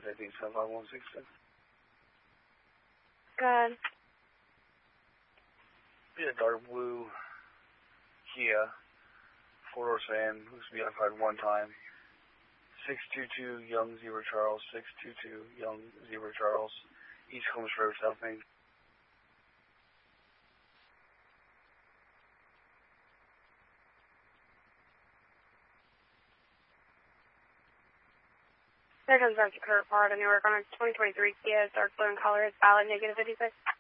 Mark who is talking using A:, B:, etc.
A: 15-75166.
B: Good.
A: Be a dark blue Kia, 4-door sedan, looks to be identified one time. 622 Young Zebra Charles, 622 Young Zebra Charles, East Columbus Road, South Main.
B: There comes back to Kurt Part, and they work on a 2023 Kia, dark blue in color, it's valid, -56.